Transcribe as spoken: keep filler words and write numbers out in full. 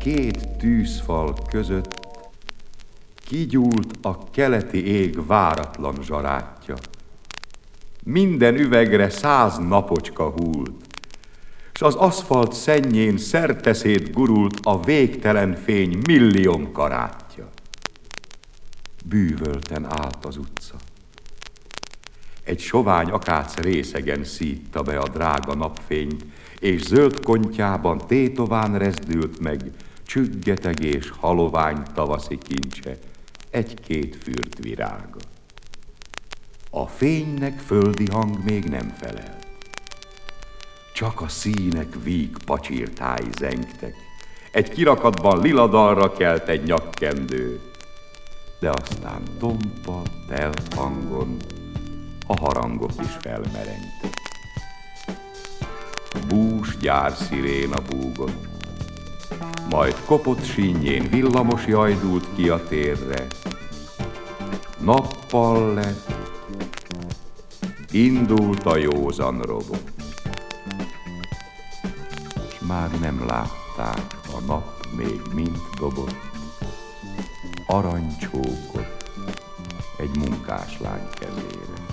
két tűzfal között kigyúlt a keleti ég váratlan zsarátja. Minden üvegre száz napocska hult, s az aszfalt szennyén szerteszét gurult a végtelen fény millióm karátja. Bűvölten állt az utca. Egy sovány akác részegen szítta be a drága napfényt, és zöld kontyában tétován rezdült meg csüggeteg és halovány tavaszi kincse, egy-két fürt virága. A fénynek földi hang még nem felelt. Csak a színek víg pacsirtái zengtek. Egy kirakatban lila dalra kelt egy nyakkendő, de aztán tompa, telt hangon a harangok is felmerengtek. Bús gyársziréna búgott, majd kopott sínjén villamos jajdult ki a térre. Nappal lett, indult a józan robot, s már nem látták, a nap még mind dobott aranycsókot egy munkáslány kezére.